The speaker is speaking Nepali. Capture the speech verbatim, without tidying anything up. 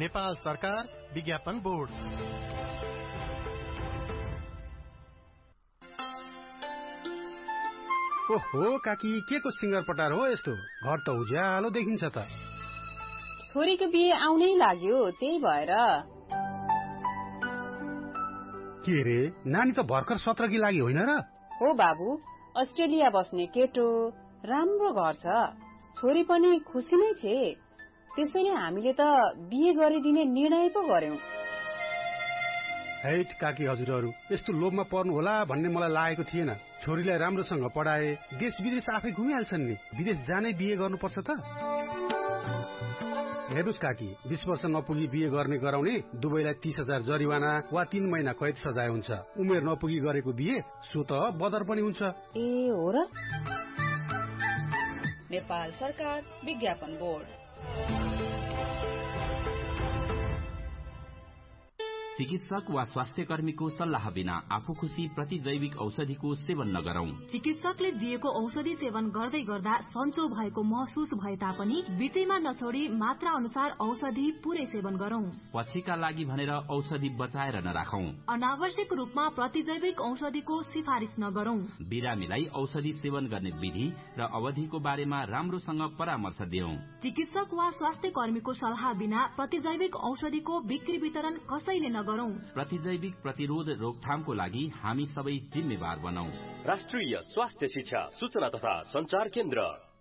नेपाल सरकार विज्ञापन बोर्ड। ओहो काकी, के को सिंगर पटार हो यस्तो? घर त उज्यालो देखिन्छ त। छोरीको बिहे आउनै लाग्यो, त्यही भएर। के रे, नानी त भर्खर सत्रकी लागि होइन र? हो बाबु, अस्ट्रेलिया बस्ने केटो, राम्रो घर छ, छोरी पनि खुसी नै छे। त्यसैले हामीले त बिहे गरिदिने निर्णय पो गर्यौं। हैट काकी हजुरहरू, यस्तो लोभमा पर्नु होला भन्ने मलाई लागेको थिएन। छोरीलाई राम्रोसँग पढाए, देश विदेश आफै घुमिहाल्छन् नि। विदेश जानै बिहे गर्नुपर्छ त? हेर्नुस् काकी, बीस वर्ष नपुगी बिहे गर्ने गराउने दुवैलाई तीस हजार जरिवाना वा तीन महिना कैद सजाय हुन्छ। उमेर नपुगी गरेको बिहे सो त बदर पनि हुन्छ। ए हो र? नेपाल सरकार विज्ञापन बोर्ड। चिकित्सक वा स्वास्थ्य कर्मीको सल्लाह बिना आफू खुशी प्रतिजैविक औषधिको सेवन नगरौं। चिकित्सकले दिएको औषधि सेवन गर्दै गर्दा सन्चो भएको महसुस भए तापनि बिचैमा नछोडी मात्रा अनुसार औषधि पूरै सेवन गरौं। पछिका लागि भनेर औषधि बचाएर नराखौं। अनावश्यक रूपमा प्रतिजैविक औषधिको सिफारिश नगरौं। बिरामीलाई औषधि सेवन गर्ने विधि र अवधिको बारेमा राम्रोसँग परामर्श दियौं। चिकित्सक वा स्वास्थ्य कर्मीको सल्लाह बिना प्रतिजैविक औषधिको बिक्री वितरण कसैले नगरौं। प्रतिजैविक प्रतिरोध रोकथामको लागि हामी सबै जिम्मेवार बनौं। राष्ट्रिय स्वास्थ्य शिक्षा सूचना तथा संचार केन्द्र।